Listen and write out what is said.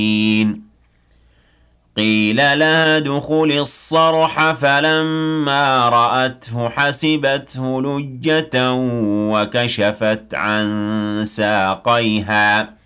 قيل لها ادخل الصرح فلما رأته حسبته لجة وكشفت عن ساقيها